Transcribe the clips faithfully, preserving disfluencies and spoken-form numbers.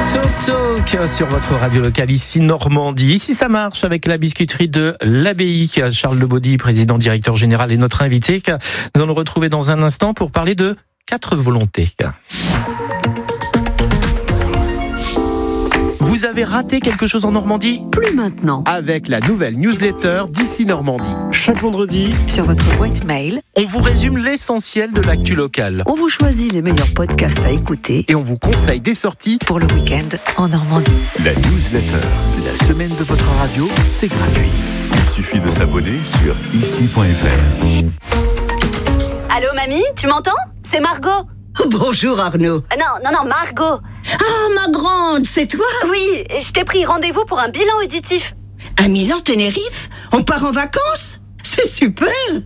Talk Talk sur votre radio locale ici Normandie. Ici ça marche avec la biscuiterie de l'Abbaye. Charles Lebaudy, président directeur général, est notre invité. Nous allons le retrouver dans un instant pour parler de quatre volontés. Vous avez raté quelque chose en Normandie ? Plus maintenant. Avec la nouvelle newsletter d'ici Normandie. Chaque vendredi, sur votre boîte mail, on vous résume l'essentiel de l'actu locale. On vous choisit les meilleurs podcasts à écouter et on vous conseille des sorties pour le week-end en Normandie. La newsletter, la semaine de votre radio, c'est gratuit. Il suffit de s'abonner sur ici point f r. Allô mamie, tu m'entends ? C'est Margot. Bonjour Arnaud. Euh, non, non, non, Margot. Ah, ma grande, c'est toi ? Oui, je t'ai pris rendez-vous pour un bilan auditif. À Milan-Tenerife ? On part en vacances ? C'est super !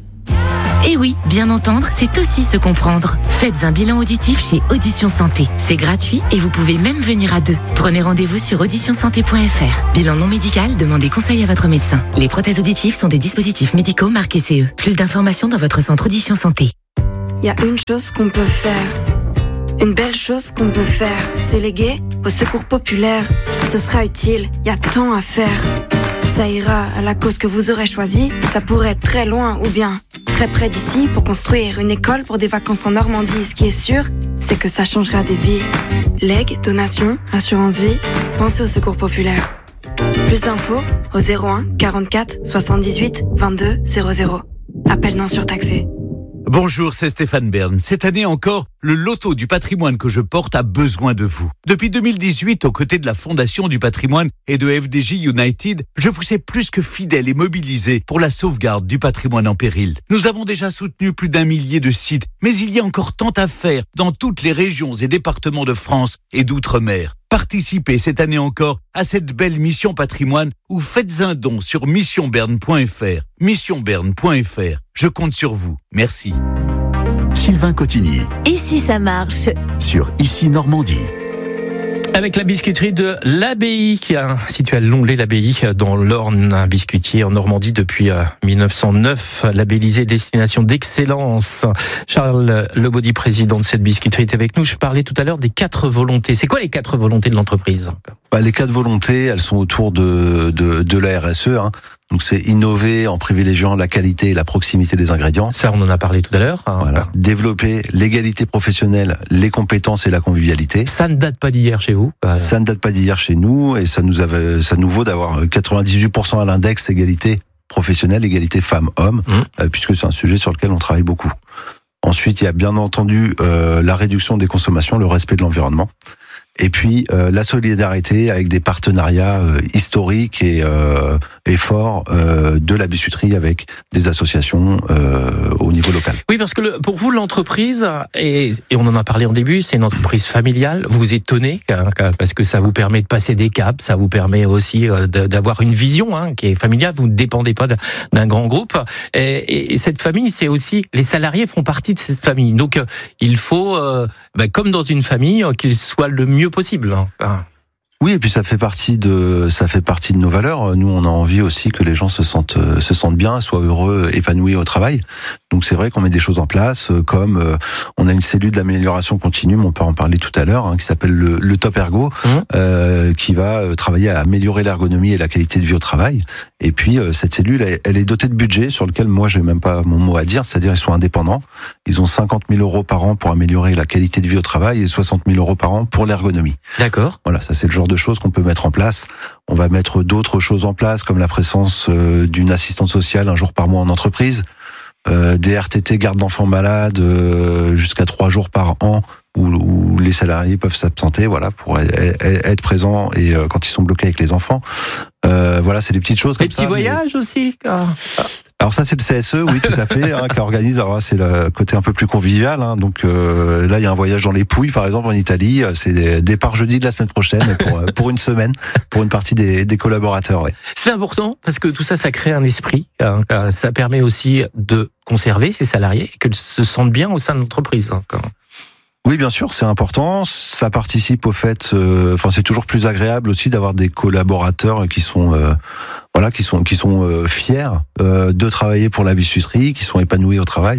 Eh oui, bien entendre, c'est aussi se comprendre. Faites un bilan auditif chez Audition Santé. C'est gratuit et vous pouvez même venir à deux. Prenez rendez-vous sur audition santé point f r. Bilan non médical, demandez conseil à votre médecin. Les prothèses auditives sont des dispositifs médicaux marqués C E. Plus d'informations dans votre centre Audition Santé. Il y a une chose qu'on peut faire, une belle chose qu'on peut faire, c'est léguer au secours populaire. Ce sera utile, il y a tant à faire. Ça ira à la cause que vous aurez choisie, ça pourrait être très loin ou bien très près d'ici pour construire une école pour des vacances en Normandie. Ce qui est sûr, c'est que ça changera des vies. Legs, donations, assurance vie, pensez au secours populaire. Plus d'infos au zéro un quarante-quatre soixante-dix-huit vingt-deux zéro zéro. Appel non surtaxé. Bonjour, c'est Stéphane Bern. Cette année encore, le loto du patrimoine que je porte a besoin de vous. Depuis deux mille dix-huit, aux côtés de la Fondation du patrimoine et de F D J United, je vous sais plus que fidèle et mobilisé pour la sauvegarde du patrimoine en péril. Nous avons déjà soutenu plus d'un millier de sites, mais il y a encore tant à faire dans toutes les régions et départements de France et d'outre-mer. Participez cette année encore à cette belle mission patrimoine ou faites un don sur mission bern point f r. mission bern point f r. Je compte sur vous. Merci. Sylvain Cotigny. Ici ça marche. Sur Ici Normandie. Avec la biscuiterie de l'Abbaye, située à Longley, l'Abbaye, dans l'Orne, un biscuitier en Normandie depuis mille neuf cent neuf, labellisé destination d'excellence. Charles Lebaudy, président de cette biscuiterie, est avec nous. Je parlais tout à l'heure des quatre volontés. C'est quoi les quatre volontés de l'entreprise ? Bah, les quatre volontés, elles sont autour de, de, de la R S E, hein. Donc c'est innover en privilégiant la qualité et la proximité des ingrédients. Ça, on en a parlé tout à l'heure. Voilà. Développer l'égalité professionnelle, les compétences et la convivialité. Ça ne date pas d'hier chez vous. Ça ne date pas d'hier chez nous et ça nous avait, ça nous vaut d'avoir quatre-vingt-dix-huit pour cent à l'index égalité professionnelle, égalité femmes-hommes, mmh. puisque c'est un sujet sur lequel on travaille beaucoup. Ensuite, il y a bien entendu euh, la réduction des consommations, le respect de l'environnement. Et puis euh, la solidarité avec des partenariats euh, historiques et, euh, et forts euh, de la biscuiterie avec des associations euh, au niveau local. Oui, parce que le, pour vous, l'entreprise, et, et on en a parlé en début, c'est une entreprise familiale. Vous vous étonnez parce que ça vous permet de passer des caps, ça vous permet aussi de, d'avoir une vision hein, qui est familiale. Vous ne dépendez pas d'un grand groupe. Et, et, et cette famille, c'est aussi les salariés font partie de cette famille. Donc il faut, euh, bah, comme dans une famille, qu'ils soient le mieux possible. Ah. Oui, et puis ça fait partie de ça fait partie de nos valeurs. Nous, on a envie aussi que les gens se sentent se sentent bien, soient heureux, épanouis au travail. Donc c'est vrai qu'on met des choses en place, comme euh, on a une cellule d'amélioration continue, mais on peut en parler tout à l'heure, hein, qui s'appelle le, le Top Ergo, mmh. euh, qui va travailler à améliorer l'ergonomie et la qualité de vie au travail. Et puis euh, cette cellule, elle, elle est dotée de budget sur lequel moi j'ai même pas mon mot à dire, c'est-à-dire ils sont indépendants. Ils ont cinquante mille euros par an pour améliorer la qualité de vie au travail et soixante mille euros par an pour l'ergonomie. D'accord. Voilà, ça c'est le genre de choses qu'on peut mettre en place. On va mettre d'autres choses en place, comme la présence euh, d'une assistante sociale un jour par mois en entreprise, euh, des R T T garde d'enfants malades euh, jusqu'à trois jours par an où, où les salariés peuvent s'absenter, voilà, pour être présents et euh, quand ils sont bloqués avec les enfants. Euh, voilà, c'est des petites choses comme ça. Des petits voyages mais... aussi. Ah. Alors ça c'est le C S E, oui tout à fait, hein, qui organise. Alors là, c'est le côté un peu plus convivial. Hein, donc euh, là il y a un voyage dans les Pouilles par exemple en Italie. C'est départ jeudi de la semaine prochaine pour pour une semaine pour une partie des, des collaborateurs. Ouais. C'est important parce que tout ça ça crée un esprit. Hein, ça permet aussi de conserver ses salariés et qu'ils se sentent bien au sein de l'entreprise. Hein, Oui, bien sûr, c'est important. Ça participe au fait. Euh, enfin, c'est toujours plus agréable aussi d'avoir des collaborateurs qui sont, euh, voilà, qui sont, qui sont euh, fiers euh, de travailler pour la biscuiterie, qui sont épanouis au travail.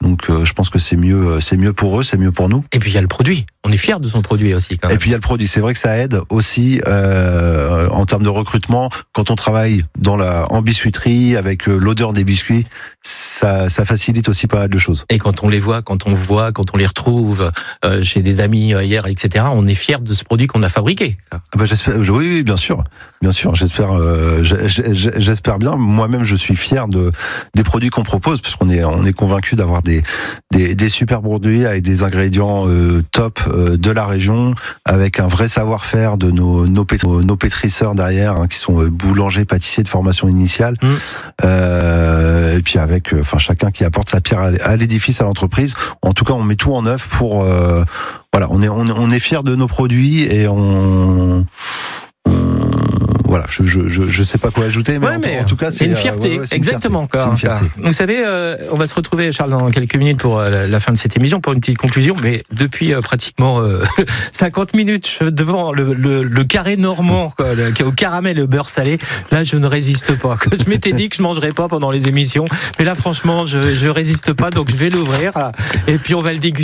Donc euh, je pense que c'est mieux, c'est mieux pour eux, c'est mieux pour nous. Et puis il y a le produit. On est fiers de son produit aussi quand même. Et puis il y a le produit. C'est vrai que ça aide aussi euh, en termes de recrutement. Quand on travaille dans la en biscuiterie avec euh, l'odeur des biscuits, ça, ça facilite aussi pas mal de choses. Et quand on les voit, quand on voit, quand on les retrouve euh, chez des amis hier, et cetera, on est fiers de ce produit qu'on a fabriqué. Ah bah j'espère, oui, oui, bien sûr, bien sûr. J'espère, euh, j'espère bien. Moi-même, je suis fier de des produits qu'on propose, parce qu'on est, on est convaincu d'avoir des, des des super produits avec des ingrédients euh, top euh, de la région, avec un vrai savoir-faire de nos nos, pétri, nos pétrisseurs derrière, hein, qui sont euh, boulangers, pâtissiers de formation initiale, mmh. euh, et puis avec, enfin, euh, chacun qui apporte sa pierre à l'édifice, à l'entreprise. En tout cas, on met tout en œuvre pour, euh, voilà, on est on, on est fier de nos produits et on, on voilà, je, je, je, je sais pas quoi ajouter, mais, ouais, en, mais en tout cas, c'est une fierté. Euh, ouais, ouais, c'est exactement. Une fierté. C'est une fierté. Vous savez, euh, on va se retrouver, Charles, dans quelques minutes pour euh, la fin de cette émission, pour une petite conclusion. Mais depuis euh, pratiquement euh, cinquante minutes devant le, le, le carré normand, quoi, le, au caramel et le beurre salé, là, je ne résiste pas. Je m'étais dit que je mangerais pas pendant les émissions, mais là, franchement, je, je résiste pas, donc je vais l'ouvrir et puis on va le déguster.